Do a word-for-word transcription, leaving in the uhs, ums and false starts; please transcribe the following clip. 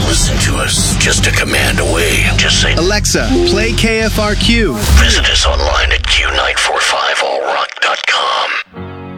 Listen to us just a command away. Just say, Alexa, play K F R Q. visit us online at Q